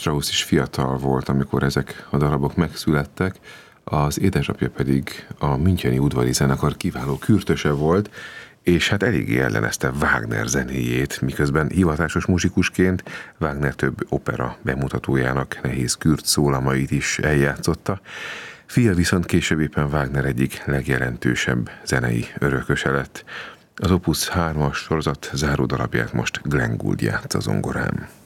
Strauss is fiatal volt, amikor ezek a darabok megszülettek, az édesapja pedig a müncheni udvari zenekar kiváló kürtöse volt, és hát eléggé ellenezte Wagner zenéjét, miközben hivatásos muzsikusként Wagner több opera bemutatójának nehéz kürt szólamait is eljátszotta. Fia viszont később éppen Wagner egyik legjelentősebb zenei örököse lett. Az Opus 3-as sorozat záródarabját most Glenn Gould játssza zongorán.